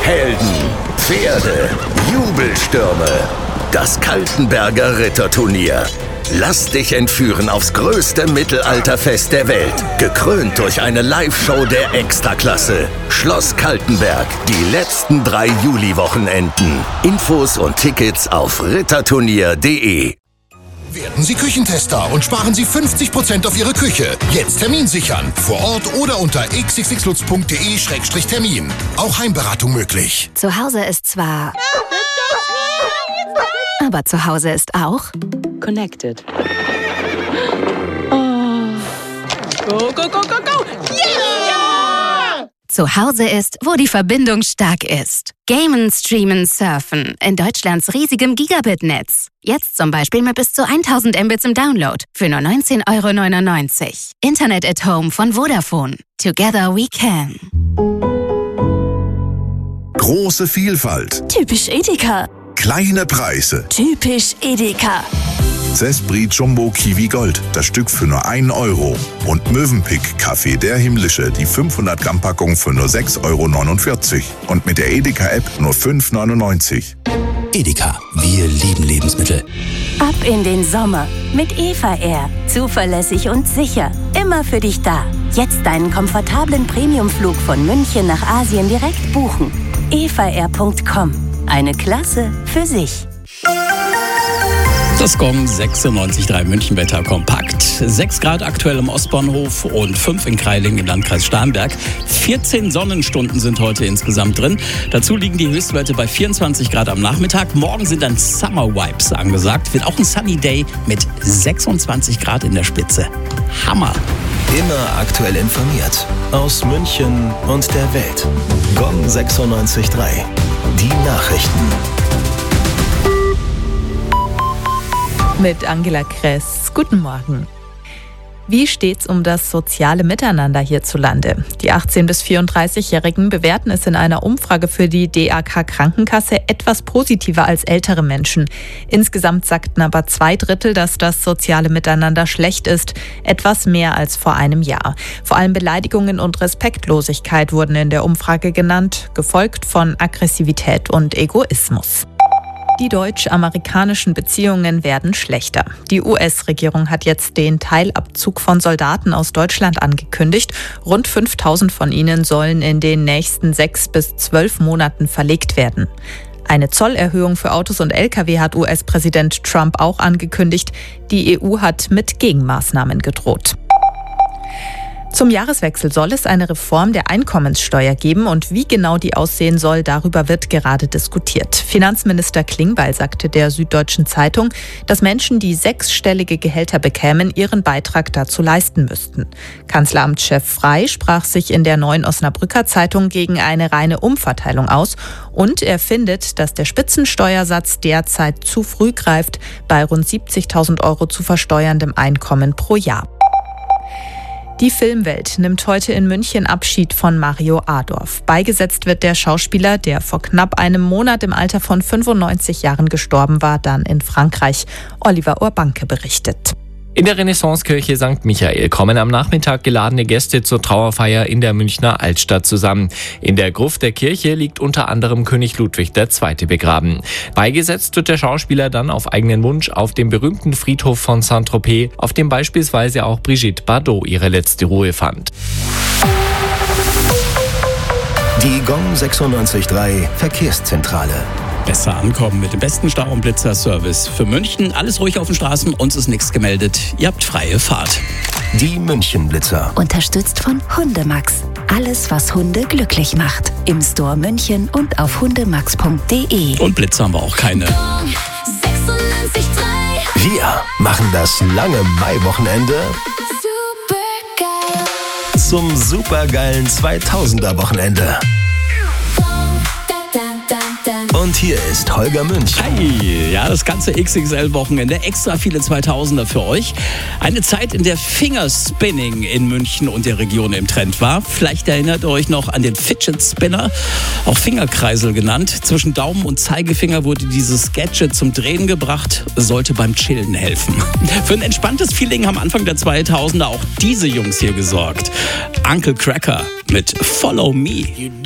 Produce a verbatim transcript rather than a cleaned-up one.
Helden, Pferde, Jubelstürme. Das Kaltenberger Ritterturnier. Lass dich entführen aufs größte Mittelalterfest der Welt. Gekrönt durch eine Live-Show der Extraklasse. Schloss Kaltenberg. Die letzten drei Juli-Wochenenden. Infos und Tickets auf ritterturnier punkt de. Werden Sie Küchentester und sparen Sie fünfzig Prozent auf Ihre Küche. Jetzt Termin sichern. Vor Ort oder unter x x x lutz punkt de Schrägstrich Termin. Auch Heimberatung möglich. Zu Hause ist zwar... aber zu Hause ist auch... Connected. Oh. Go, go, go, go, go! Yeah! Zu Hause ist, wo die Verbindung stark ist. Gamen, streamen, surfen. In Deutschlands riesigem Gigabit-Netz. Jetzt zum Beispiel mit bis zu tausend Mbits im Download. Für nur neunzehn Euro neunundneunzig. Internet at Home von Vodafone. Together we can. Große Vielfalt. Typisch Edeka. Kleine Preise. Typisch Edeka. Zespri Jumbo Kiwi Gold, das Stück für nur einen Euro. Und Mövenpick Kaffee der Himmlische, die fünfhundert Gramm Packung für nur sechs Euro neunundvierzig. Und mit der Edeka-App nur fünf Euro neunundneunzig. Edeka, wir lieben Lebensmittel. Ab in den Sommer mit Eva Air. Zuverlässig und sicher. Immer für dich da. Jetzt deinen komfortablen Premiumflug von München nach Asien direkt buchen. eva air punkt com. Eine Klasse für sich. Das Gong sechsundneunzig Komma drei Münchenwetter kompakt. sechs Grad aktuell im Ostbahnhof und fünf in Kreiling im Landkreis Starnberg. vierzehn Sonnenstunden sind heute insgesamt drin. Dazu liegen die Höchstwerte bei vierundzwanzig Grad am Nachmittag. Morgen sind dann Summer Vibes angesagt. Wird auch ein Sunny Day mit sechsundzwanzig Grad in der Spitze. Hammer! Immer aktuell informiert. Aus München und der Welt. Gong sechsundneunzig Komma drei. Die Nachrichten. Mit Angela Kress. Guten Morgen. Wie steht's um das soziale Miteinander hierzulande? Die achtzehn- bis vierunddreißigjährigen bewerten es in einer Umfrage für die D A K Krankenkasse etwas positiver als ältere Menschen. Insgesamt sagten aber zwei Drittel, dass das soziale Miteinander schlecht ist, etwas mehr als vor einem Jahr. Vor allem Beleidigungen und Respektlosigkeit wurden in der Umfrage genannt, gefolgt von Aggressivität und Egoismus. Die deutsch-amerikanischen Beziehungen werden schlechter. Die U S-Regierung hat jetzt den Teilabzug von Soldaten aus Deutschland angekündigt. Rund fünftausend von ihnen sollen in den nächsten sechs bis zwölf Monaten verlegt werden. Eine Zollerhöhung für Autos und L K W hat U S-Präsident Trump auch angekündigt. Die E U hat mit Gegenmaßnahmen gedroht. Zum Jahreswechsel soll es eine Reform der Einkommenssteuer geben und wie genau die aussehen soll, darüber wird gerade diskutiert. Finanzminister Klingbeil sagte der Süddeutschen Zeitung, dass Menschen, die sechsstellige Gehälter bekämen, ihren Beitrag dazu leisten müssten. Kanzleramtschef Frey sprach sich in der Neuen Osnabrücker Zeitung gegen eine reine Umverteilung aus und er findet, dass der Spitzensteuersatz derzeit zu früh greift bei rund siebzigtausend Euro zu versteuerndem Einkommen pro Jahr. Die Filmwelt nimmt heute in München Abschied von Mario Adorf. Beigesetzt wird der Schauspieler, der vor knapp einem Monat im Alter von fünfundneunzig Jahren gestorben war, dann in Frankreich. Oliver Urbanke berichtet. In der Renaissancekirche Sankt Michael kommen am Nachmittag geladene Gäste zur Trauerfeier in der Münchner Altstadt zusammen. In der Gruft der Kirche liegt unter anderem König Ludwig der Zweite begraben. Beigesetzt wird der Schauspieler dann auf eigenen Wunsch auf dem berühmten Friedhof von Saint-Tropez, auf dem beispielsweise auch Brigitte Bardot ihre letzte Ruhe fand. Die Gong sechsundneunzig Komma drei Verkehrszentrale. Besser ankommen mit dem besten Stau- und Blitzer-Service für München. Alles ruhig auf den Straßen, uns ist nichts gemeldet. Ihr habt freie Fahrt. Die München-Blitzer. Unterstützt von Hundemax. Alles, was Hunde glücklich macht. Im Store München und auf hundemax punkt de. Und Blitzer haben wir auch keine. Wir machen das lange Maiwochenende zum supergeilen zweitausender-Wochenende. Und hier ist Holger Münch. Hi, ja, das ganze X X L-Wochenende, extra viele zweitausender für euch. Eine Zeit, in der Fingerspinning in München und der Region im Trend war. Vielleicht erinnert ihr euch noch an den Fidget Spinner, auch Fingerkreisel genannt. Zwischen Daumen und Zeigefinger wurde dieses Gadget zum Drehen gebracht, sollte beim Chillen helfen. Für ein entspanntes Feeling haben Anfang der zweitausender auch diese Jungs hier gesorgt. Uncle Cracker mit Follow Me.